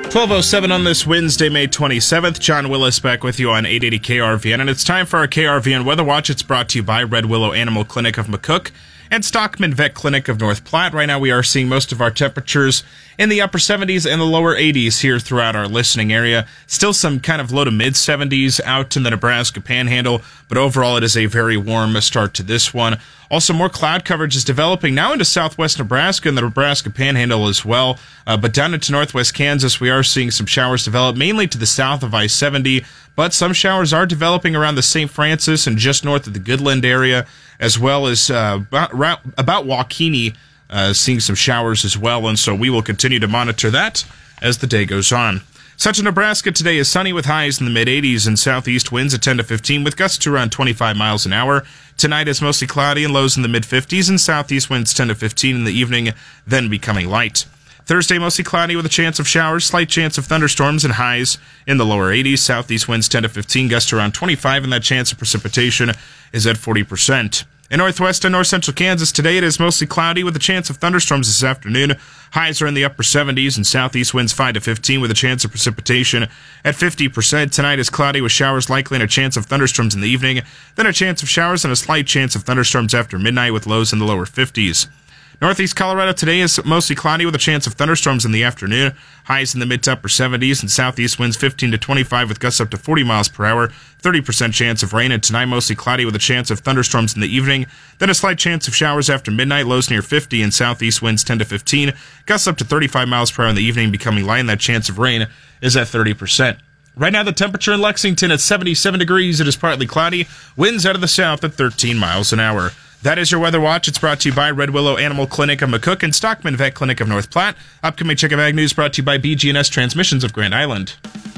12:07 on this Wednesday, May 27th. John Willis back with you on 880 KRVN, and it's time for our KRVN Weather Watch. It's brought to you by Red Willow Animal Clinic of McCook and Stockman Vet Clinic of North Platte. Right now we are seeing most of our temperatures in the upper 70s and the lower 80s here throughout our listening area. Still some kind of low to mid 70s out in the Nebraska Panhandle, but overall it is a very warm start to this one. Also, more cloud coverage is developing now into southwest Nebraska and the Nebraska Panhandle as well. But down into northwest Kansas, we are seeing some showers develop, mainly to the south of I-70. But some showers are developing around the St. Francis and just north of the Goodland area, as well as about Waukene, seeing some showers as well. And so we will continue to monitor that as the day goes on. Central Nebraska today is sunny with highs in the mid-80s and southeast winds at 10 to 15 with gusts to around 25 miles an hour. Tonight is mostly cloudy and lows in the mid-50s and southeast winds 10 to 15 in the evening, then becoming light. Thursday, mostly cloudy with a chance of showers, slight chance of thunderstorms and highs in the lower 80s. Southeast winds 10 to 15, gusts around 25, and that chance of precipitation is at 40%. In northwest and north central Kansas today, it is mostly cloudy with a chance of thunderstorms this afternoon. Highs are in the upper 70s and southeast winds 5 to 15 with a chance of precipitation at 50%. Tonight is cloudy with showers likely and a chance of thunderstorms in the evening. Then a chance of showers and a slight chance of thunderstorms after midnight with lows in the lower 50s. Northeast Colorado today is mostly cloudy with a chance of thunderstorms in the afternoon. Highs in the mid to upper 70s and southeast winds 15 to 25 with gusts up to 40 miles per hour. 30% chance of rain, and tonight mostly cloudy with a chance of thunderstorms in the evening. Then a slight chance of showers after midnight. Lows near 50 and southeast winds 10 to 15. Gusts up to 35 miles per hour in the evening, becoming light, and that chance of rain is at 30%. Right now the temperature in Lexington at 77 degrees. It is partly cloudy. Winds out of the south at 13 miles an hour. That is your Weather Watch. It's brought to you by Red Willow Animal Clinic of McCook and Stockman Vet Clinic of North Platte. Upcoming Chick of Ag News brought to you by BG&S Transmissions of Grand Island.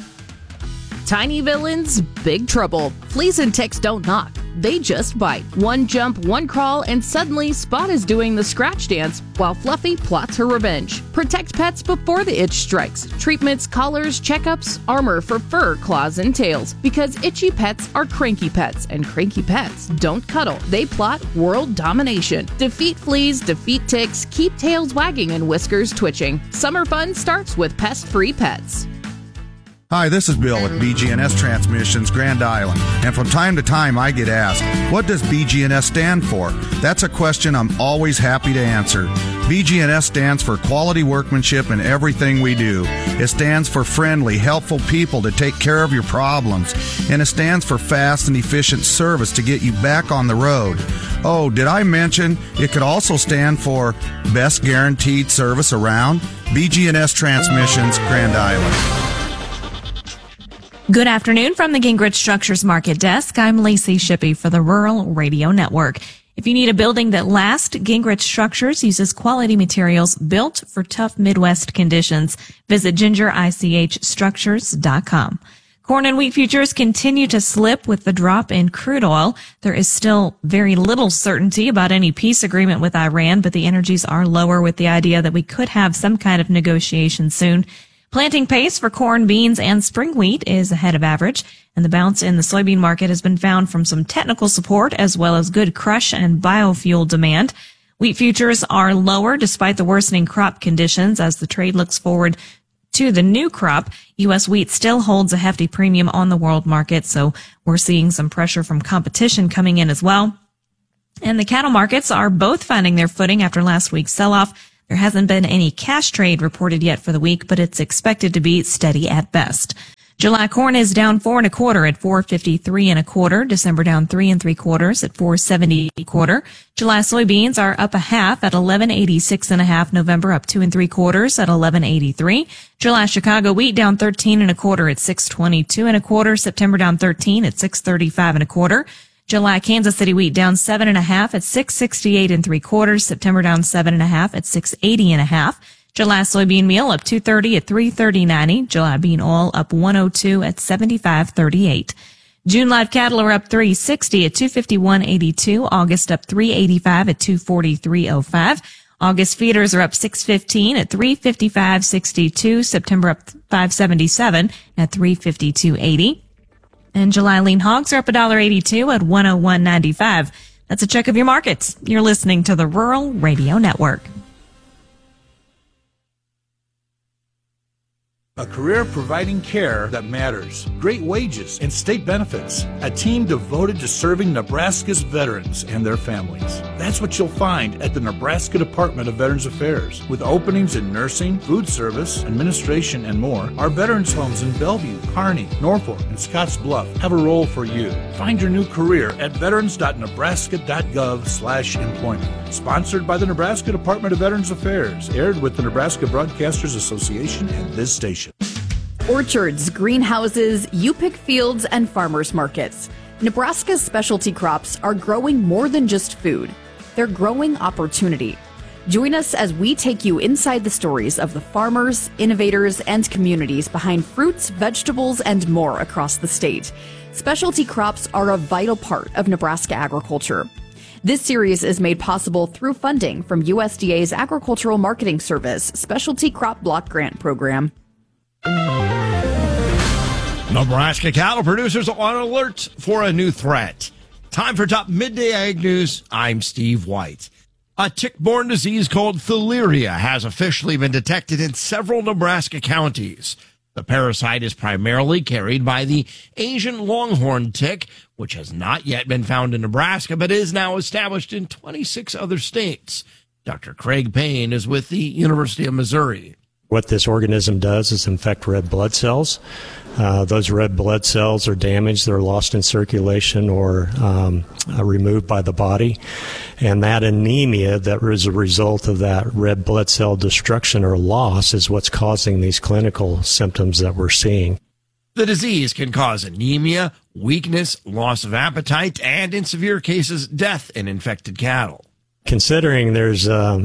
Tiny villains, big trouble. Fleas and ticks don't knock. They just bite. One jump, one crawl, and suddenly Spot is doing the scratch dance while Fluffy plots her revenge. Protect pets before the itch strikes. Treatments, collars, checkups, armor for fur, claws, and tails. Because itchy pets are cranky pets, and cranky pets don't cuddle. They plot world domination. Defeat fleas, defeat ticks, keep tails wagging and whiskers twitching. Summer fun starts with pest-free pets. Hi, this is Bill at BG&S Transmissions, Grand Island, and from time to time I get asked, what does BG&S stand for? That's a question I'm always happy to answer. BG&S stands for quality workmanship in everything we do. It stands for friendly, helpful people to take care of your problems, and it stands for fast and efficient service to get you back on the road. Oh, did I mention it could also stand for best guaranteed service around? BG&S Transmissions, Grand Island. Good afternoon from the Gingrich Structures Market Desk. I'm Lacey Shippey for the Rural Radio Network. If you need a building that lasts, Gingrich Structures uses quality materials built for tough Midwest conditions. Visit gingerichstructures.com. Corn and wheat futures continue to slip with the drop in crude oil. There is still very little certainty about any peace agreement with Iran, but the energies are lower with the idea that we could have some kind of negotiation soon. Planting pace for corn, beans, and spring wheat is ahead of average, and the bounce in the soybean market has been found from some technical support as well as good crush and biofuel demand. Wheat futures are lower despite the worsening crop conditions as the trade looks forward to the new crop. U.S. wheat still holds a hefty premium on the world market, so we're seeing some pressure from competition coming in as well. And the cattle markets are both finding their footing after last week's sell-off. There hasn't been any cash trade reported yet for the week, but it's expected to be steady at best. July corn is down 4 1/4 at $4.53 1/4. December down 3 3/4 at $4.70 1/4. July soybeans are up 1/2 at $11.86 1/2. November up 2 3/4 at $11.83. July Chicago wheat down 13 1/4 at $6.22 1/4. September down 13 at $6.35 1/4. July Kansas City wheat down 7 1/2 at $6.68 3/4. September down 7 1/2 at $6.80 1/2. July soybean meal up $2.30 at $3.30.90. July bean oil up $1.02 at $75.38. June live cattle are up $3.60 at $251.82. August up $3.85 at $243.05. August feeders are up $6.15 at $355.62. September up $5.77 at $352.80. And July lean hogs are up $1.82 at $101.95. That's a check of your markets. You're listening to the Rural Radio Network. A career providing care that matters, great wages, and state benefits. A team devoted to serving Nebraska's veterans and their families. That's what you'll find at the Nebraska Department of Veterans Affairs. With openings in nursing, food service, administration, and more, our veterans homes in Bellevue, Kearney, Norfolk, and Scotts Bluff have a role for you. Find your new career at veterans.nebraska.gov/employment. Sponsored by the Nebraska Department of Veterans Affairs. Aired with the Nebraska Broadcasters Association and this station. Orchards, greenhouses, you-pick fields, and farmers markets. Nebraska's specialty crops are growing more than just food. They're growing opportunity. Join us as we take you inside the stories of the farmers, innovators, and communities behind fruits, vegetables, and more across the state. Specialty crops are a vital part of Nebraska agriculture. This series is made possible through funding from USDA's Agricultural Marketing Service Specialty Crop Block Grant Program. Nebraska cattle producers are on alert for a new threat. Time for top midday ag news. I'm Steve White. A tick-borne disease called Theileria has officially been detected in several Nebraska counties. The parasite is primarily carried by the Asian longhorn tick, which has not yet been found in Nebraska, but is now established in 26 other states. Dr. Craig Payne is with the University of Missouri. What this organism does is infect red blood cells. Those red blood cells are damaged, they're lost in circulation or removed by the body. And that anemia that is a result of that red blood cell destruction or loss is what's causing these clinical symptoms that we're seeing. The disease can cause anemia, weakness, loss of appetite, and in severe cases, death in infected cattle. Considering there's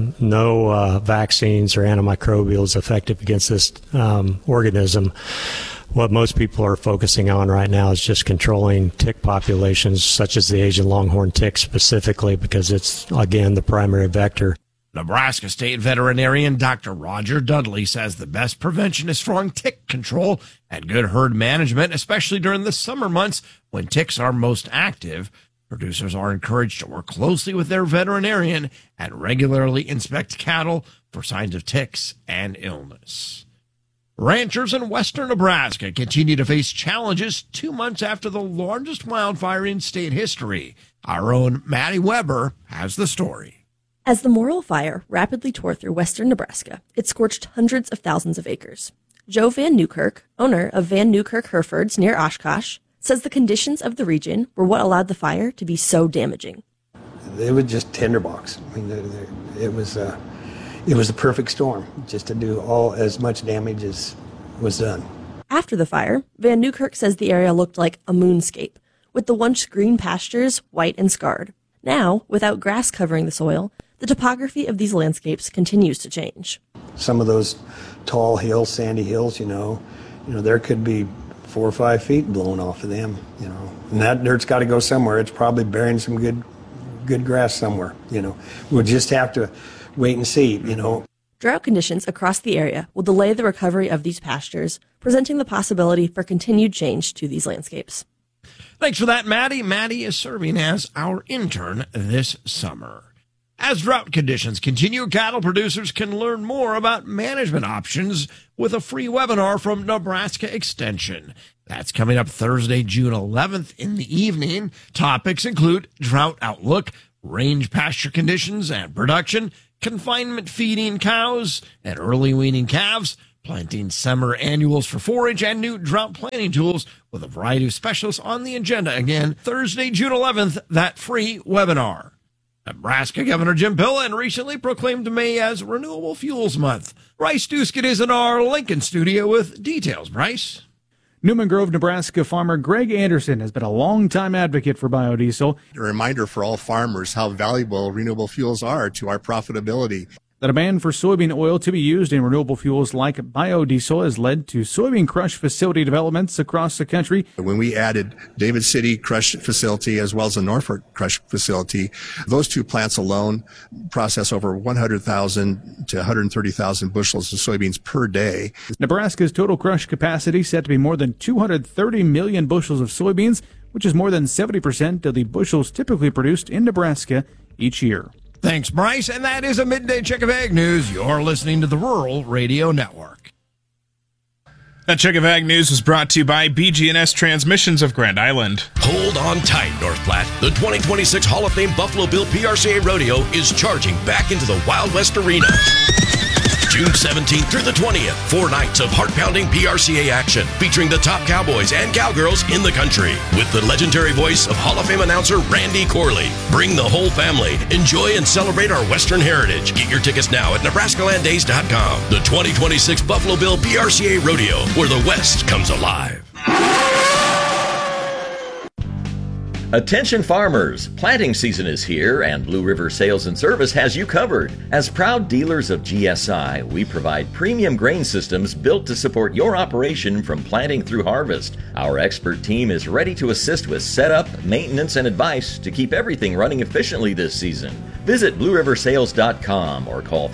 no vaccines or antimicrobials effective against this organism, what most people are focusing on right now is just controlling tick populations, such as the Asian longhorn tick specifically, because it's, again, the primary vector. Nebraska State veterinarian Dr. Roger Dudley says the best prevention is strong tick control and good herd management, especially during the summer months when ticks are most active. Producers are encouraged to work closely with their veterinarian and regularly inspect cattle for signs of ticks and illness. Ranchers in western Nebraska continue to face challenges 2 months after the largest wildfire in state history. Our own Maddie Weber has the story. As the Morrill Fire rapidly tore through western Nebraska, it scorched hundreds of thousands of acres. Joe Van Newkirk, owner of Van Newkirk Herefords near Oshkosh, says the conditions of the region were what allowed the fire to be so damaging. It was just tinderbox. I mean, it was the perfect storm just to do as much damage as was done. After the fire, Van Newkirk says the area looked like a moonscape, with the once green pastures white and scarred. Now, without grass covering the soil, the topography of these landscapes continues to change. Some of those tall hills, sandy hills, there could be 4 or 5 feet blown off of them, and that dirt's got to go somewhere. It's probably burying some good grass somewhere, We'll just have to wait and see, Drought conditions across the area will delay the recovery of these pastures, presenting the possibility for continued change to these landscapes. Thanks for that, Maddie. Maddie is serving as our intern this summer. As drought conditions continue, cattle producers can learn more about management options with a free webinar from Nebraska Extension. That's coming up Thursday, June 11th in the evening. Topics include drought outlook, range pasture conditions and production, confinement feeding cows and early weaning calves, planting summer annuals for forage, and new drought planning tools with a variety of specialists on the agenda. Again, Thursday, June 11th, that free webinar. Nebraska Governor Jim Pillen recently proclaimed May as Renewable Fuels Month. Bryce Duskett is in our Lincoln studio with details. Bryce? Newman Grove, Nebraska farmer Greg Anderson has been a longtime advocate for biodiesel. A reminder for all farmers how valuable renewable fuels are to our profitability. The demand for soybean oil to be used in renewable fuels like biodiesel has led to soybean crush facility developments across the country. When we added David City Crush Facility as well as the Norfolk Crush Facility, those two plants alone process over 100,000 to 130,000 bushels of soybeans per day. Nebraska's total crush capacity set to be more than 230 million bushels of soybeans, which is more than 70% of the bushels typically produced in Nebraska each year. Thanks, Bryce. And that is a midday check of ag news. You're listening to the Rural Radio Network. That check of Ag News was brought to you by BG&S Transmissions of Grand Island. Hold on tight, North Platte. The 2026 Hall of Fame Buffalo Bill PRCA Rodeo is charging back into the Wild West Arena. June 17th through the 20th, 4 nights of heart-pounding PRCA action featuring the top cowboys and cowgirls in the country with the legendary voice of Hall of Fame announcer Randy Corley. Bring the whole family. Enjoy and celebrate our Western heritage. Get your tickets now at NebraskaLandDays.com. The 2026 Buffalo Bill PRCA Rodeo, where the West comes alive. Attention farmers, planting season is here and Blue River Sales and Service has you covered. As proud dealers of GSI, we provide premium grain systems built to support your operation from planting through harvest. Our expert team is ready to assist with setup, maintenance, and advice to keep everything running efficiently this season. Visit BlueRiverSales.com or call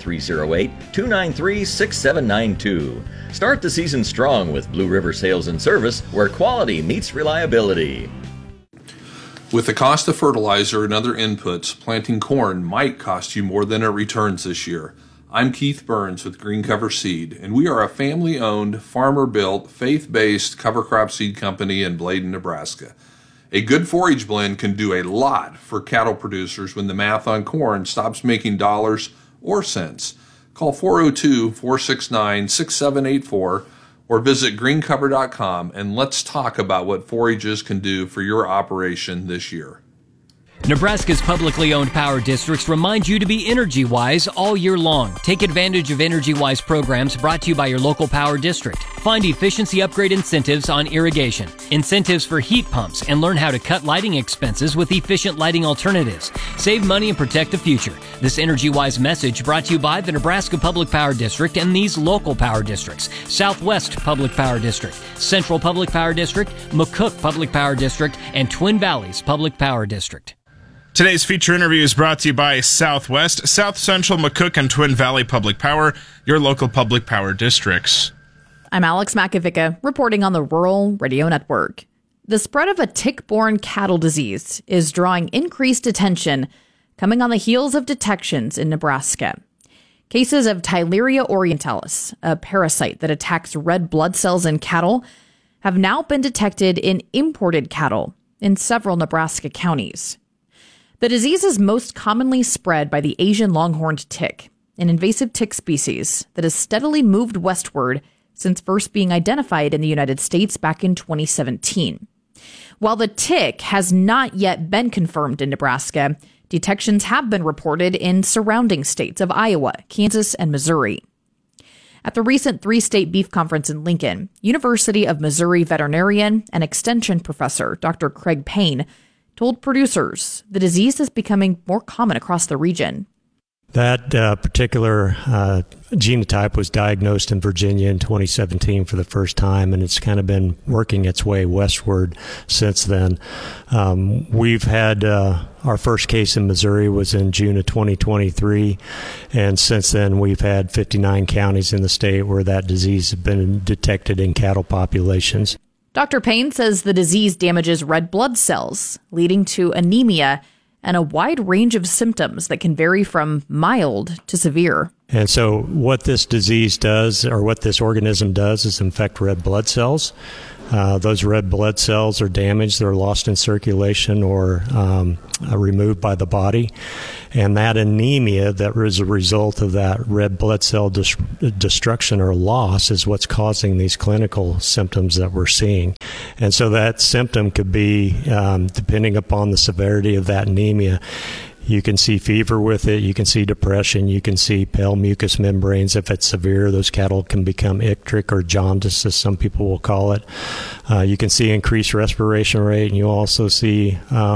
308-293-6792. Start the season strong with Blue River Sales and Service, where quality meets reliability. With the cost of fertilizer and other inputs, planting corn might cost you more than it returns this year. I'm Keith Burns with Green Cover Seed, and we are a family-owned, farmer-built, faith-based cover crop seed company in Bladen, Nebraska. A good forage blend can do a lot for cattle producers when the math on corn stops making dollars or cents. Call 402-469-6784 or visit greencover.com and let's talk about what forages can do for your operation this year. Nebraska's publicly owned power districts remind you to be energy-wise all year long. Take advantage of energy-wise programs brought to you by your local power district. Find efficiency upgrade incentives on irrigation, incentives for heat pumps, and learn how to cut lighting expenses with efficient lighting alternatives. Save money and protect the future. This energy-wise message brought to you by the Nebraska Public Power District and these local power districts: Southwest Public Power District, Central Public Power District, McCook Public Power District, and Twin Valleys Public Power District. Today's feature interview is brought to you by Southwest, South Central, McCook, and Twin Valley Public Power, your local public power districts. I'm Alex Makovica, reporting on the Rural Radio Network. The spread of a tick-borne cattle disease is drawing increased attention, coming on the heels of detections in Nebraska. Cases of Theileria orientalis, a parasite that attacks red blood cells in cattle, have now been detected in imported cattle in several Nebraska counties. The disease is most commonly spread by the Asian longhorned tick, an invasive tick species that has steadily moved westward since first being identified in the United States back in 2017. While the tick has not yet been confirmed in Nebraska, detections have been reported in surrounding states of Iowa, Kansas, and Missouri. At the recent three-state beef conference in Lincoln, University of Missouri veterinarian and extension professor Dr. Craig Payne told producers the disease is becoming more common across the region. That particular genotype was diagnosed in Virginia in 2017 for the first time, and it's kind of been working its way westward since then. We've had our first case in Missouri was in June of 2023, and since then we've had 59 counties in the state where that disease has been detected in cattle populations. Dr. Payne says the disease damages red blood cells, leading to anemia and a wide range of symptoms that can vary from mild to severe. And so what this disease does, or what this organism does, is infect red blood cells. Those red blood cells are damaged, they're lost in circulation or removed by the body. And that anemia that is a result of that red blood cell destruction or loss is what's causing these clinical symptoms that we're seeing. And so that symptom could be, depending upon the severity of that anemia, you can see fever with it, you can see depression, you can see pale mucous membranes. If it's severe, those cattle can become icteric or jaundice, as some people will call it. You can see increased respiration rate, and you also see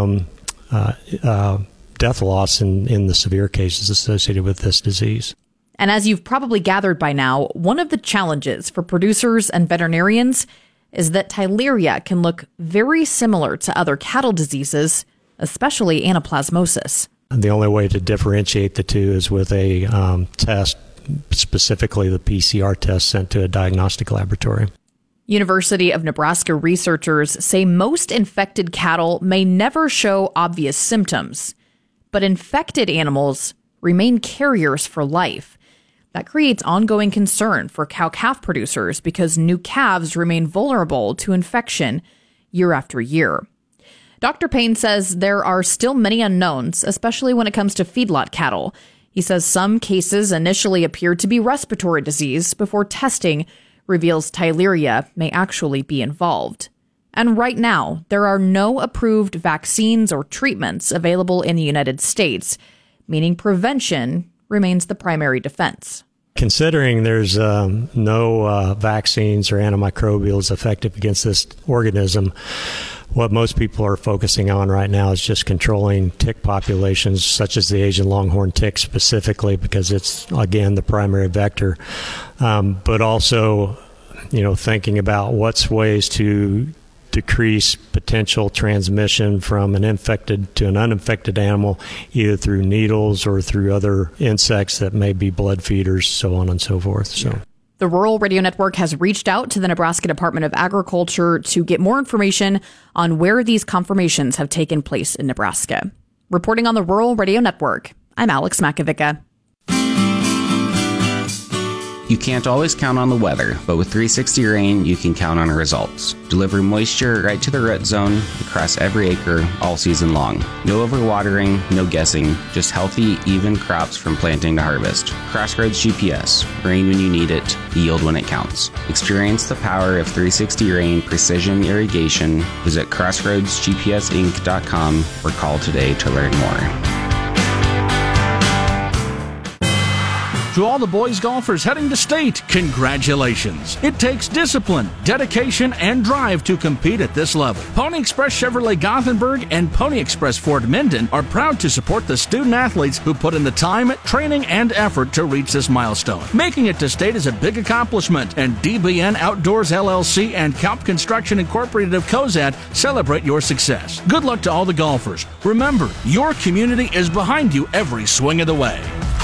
death loss in the severe cases associated with this disease. And as you've probably gathered by now, one of the challenges for producers and veterinarians is that Theileria can look very similar to other cattle diseases, especially anaplasmosis. The only way to differentiate the two is with a test, specifically the PCR test sent to a diagnostic laboratory. University of Nebraska researchers say most infected cattle may never show obvious symptoms, but infected animals remain carriers for life. That creates ongoing concern for cow-calf producers because new calves remain vulnerable to infection year after year. Dr. Payne says there are still many unknowns, especially when it comes to feedlot cattle. He says some cases initially appeared to be respiratory disease before testing reveals Theileria may actually be involved. And right now, there are no approved vaccines or treatments available in the United States, meaning prevention remains the primary defense. Considering there's no vaccines or antimicrobials effective against this organism, what most people are focusing on right now is just controlling tick populations, such as the Asian longhorn tick specifically, because it's, again, the primary vector. But also, thinking about what's ways to decrease potential transmission from an infected to an uninfected animal, either through needles or through other insects that may be blood feeders, so on and so forth. So. The Rural Radio Network has reached out to the Nebraska Department of Agriculture to get more information on where these confirmations have taken place in Nebraska. Reporting on the Rural Radio Network, I'm Alex Makovica. You can't always count on the weather, but with 360 Rain, you can count on results. Deliver moisture right to the root zone across every acre all season long. No overwatering, no guessing, just healthy, even crops from planting to harvest. Crossroads GPS. Rain when you need it, yield when it counts. Experience the power of 360 Rain Precision Irrigation. Visit crossroadsgpsinc.com or call today to learn more. To all the boys golfers heading to state, congratulations. It takes discipline, dedication, and drive to compete at this level. Pony Express Chevrolet Gothenburg and Pony Express Ford Minden are proud to support the student athletes who put in the time, training, and effort to reach this milestone. Making it to state is a big accomplishment, and DBN Outdoors LLC and Kalp Construction Incorporated of Cozad celebrate your success. Good luck to all the golfers. Remember, your community is behind you every swing of the way.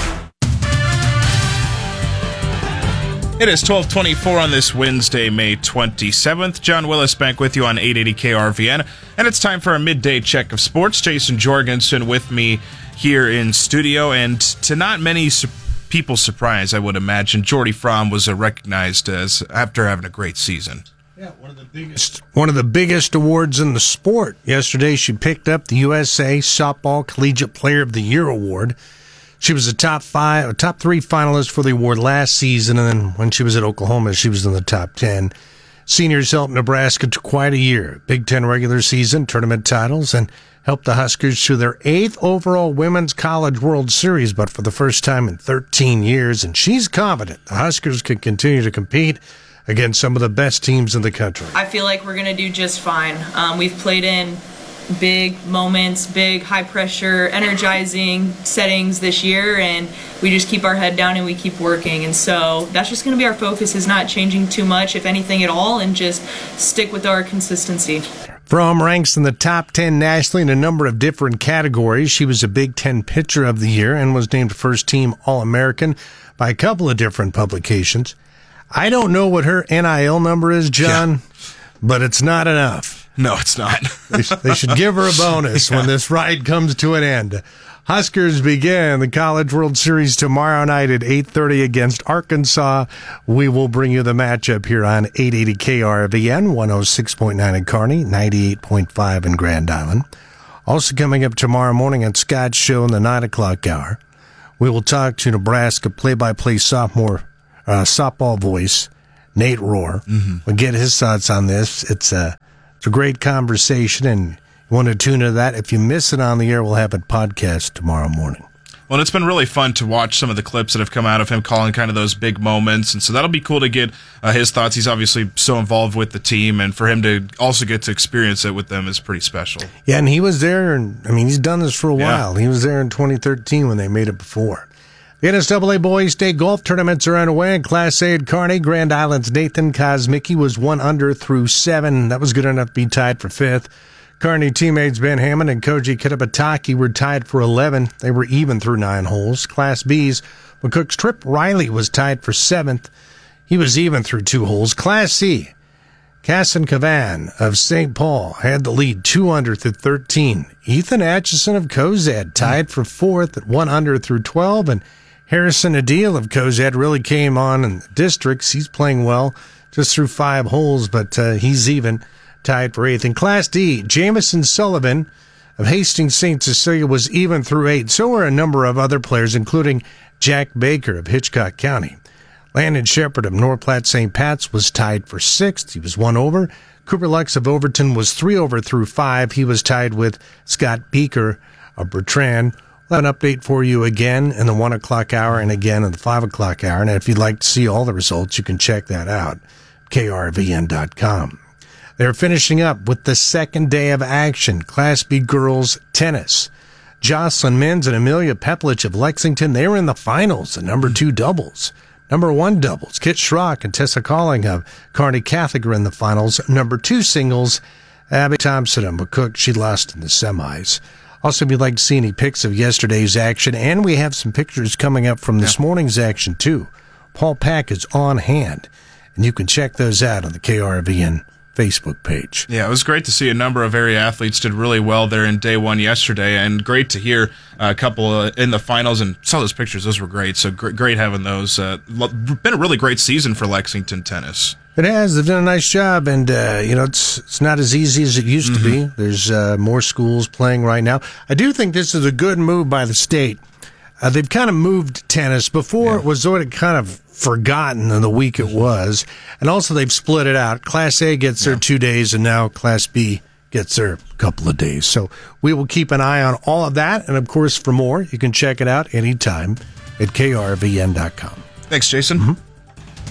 It is 12:24 on this Wednesday, May 27th. John Willis back with you on 880 KRVN, and it's time for a midday check of sports. Jason Jorgensen with me here in studio, and to not many people's surprise, I would imagine, Jordy Fromm was recognized as after having a great season. Yeah, one of the biggest awards in the sport. Yesterday, she picked up the USA Softball Collegiate Player of the Year award. She was a top three finalist for the award last season, and then when she was at Oklahoma, she was in the top 10. Seniors helped Nebraska to quite a year. Big Ten regular season, tournament titles, and helped the Huskers to their 8th overall Women's College World Series, but for the first time in 13 years. And she's confident the Huskers can continue to compete against some of the best teams in the country. I feel like we're going to do just fine. We've played in big moments, big high pressure, energizing settings this year, and we just keep our head down and we keep working. And so that's just going to be our focus, is not changing too much, if anything at all, and just stick with our consistency. Fromm ranks in the top 10 nationally in a number of different categories. She was a Big Ten Pitcher of the Year and was named First Team All-American by a couple of different publications. I don't know what her NIL number is, John, but it's not enough. No, it's not. They should give her a bonus when this ride comes to an end. Huskers begin the College World Series tomorrow night at 8:30 against Arkansas. We will bring you the matchup here on 880 KRVN, 106.9 in Kearney, 98.5 in Grand Island. Also coming up tomorrow morning on Scott's show in the 9 o'clock hour, we will talk to Nebraska play-by-play softball voice, Nate Rohr. We'll get his thoughts on this. It's a great conversation, and you want to tune into that. If you miss it on the air, we'll have it podcast tomorrow morning. Well, it's been really fun to watch some of the clips that have come out of him calling kind of those big moments, and so that'll be cool to get his thoughts. He's obviously so involved with the team, and for him to also get to experience it with them is pretty special. Yeah, and he was there, and he's done this for a while. He was there in 2013 when they made it before. The NSAA Boys State Golf Tournaments are underway in Class A at Kearney. Grand Island's Nathan Kosmicki was 1 under through 7. That was good enough to be tied for 5th. Kearney teammates Ben Hammond and Koji Kitabataki were tied for 11. They were even through 9 holes. Class B's, McCook's Trip Riley was tied for 7th. He was even through 2 holes. Class C, Casson Cavan of St. Paul had the lead 2 under through 13. Ethan Atchison of Cozad tied for 4th at 1 under through 12, and Harrison Adil of Cozad really came on in the districts. He's playing well just through 5 holes, but he's even, tied for 8th. In Class D, Jamison Sullivan of Hastings St. Cecilia was even through 8. So were a number of other players, including Jack Baker of Hitchcock County. Landon Shepard of North Platte St. Pat's was tied for 6th. He was 1 over. Cooper Lux of Overton was 3 over through 5. He was tied with Scott Beaker of Bertrand. We'll have an update for you again in the 1 o'clock hour and again in the 5 o'clock hour. And if you'd like to see all the results, you can check that out, krvn.com. They're finishing up with the second day of action, Class B girls tennis. Jocelyn Menz and Amelia Peplich of Lexington, they were in the finals, the number 2 doubles. Number 1 doubles, Kit Schrock and Tessa Calling of Kearney Catholic are in the finals. Number 2 singles, Abby Thompson of McCook, she lost in the semis. Also, if you'd like to see any pics of yesterday's action, and we have some pictures coming up from this morning's action, too. Paul Pack is on hand, and you can check those out on the KRVN Facebook page. Yeah, it was great to see a number of area athletes did really well there in day 1 yesterday, and great to hear a couple in the finals, and saw those pictures. Those were great, so great having those. Been a really great season for Lexington tennis. It has. They've done a nice job, and it's not as easy as it used to be. There's more schools playing right now. I do think this is a good move by the state. They've kind of moved tennis. Before, it was sort of kind of forgotten in the week it was, and also they've split it out. Class A gets their 2 days, and now Class B gets their couple of days. So we will keep an eye on all of that, and of course, for more, you can check it out anytime at krvn.com. Thanks, Jason.